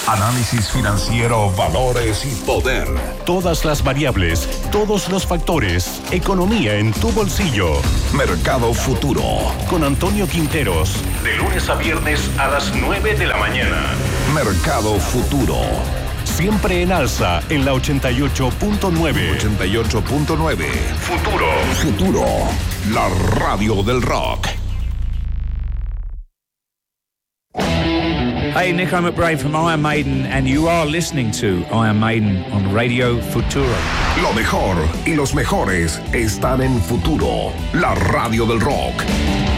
Análisis financiero, valores y poder. Todas las variables, todos los factores. Economía en tu bolsillo. Mercado Futuro. Con Antonio Quinteros. De lunes a viernes a las 9 de la mañana. Mercado Futuro. Siempre en alza en la 88.9. 88.9. Futuro. Futuro. La radio del rock. Hey, Nico McBrain from Iron Maiden, and you are listening to Iron Maiden on Radio Futuro. Lo mejor y los mejores están en Futuro, la radio del rock.